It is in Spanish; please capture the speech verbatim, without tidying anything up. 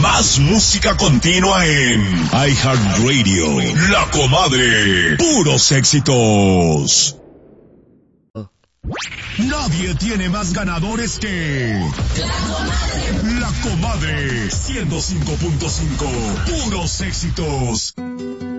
Más música continua en iHeartRadio. La Comadre. Puros éxitos. Nadie tiene más ganadores que La Comadre. ciento cinco punto cinco. Puros éxitos.